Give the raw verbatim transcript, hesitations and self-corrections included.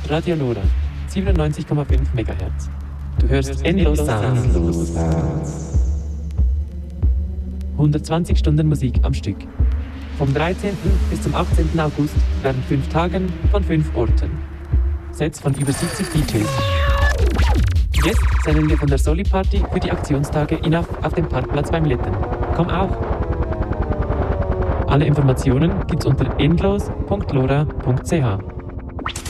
Radio Lora, siebenundneunzig Komma fünf Megahertz. Du hörst endlos Sounds. hundertzwanzig Stunden Musik am Stück. Vom dreizehnten bis zum achtzehnten August während fünf Tagen von fünf Orten. Sets von über siebzig D Js. Jetzt senden wir von der Soli Party für die Aktionstage Enough auf dem Parkplatz beim Letten. Komm auch! Alle Informationen gibt's unter endlos punkt lora punkt c h.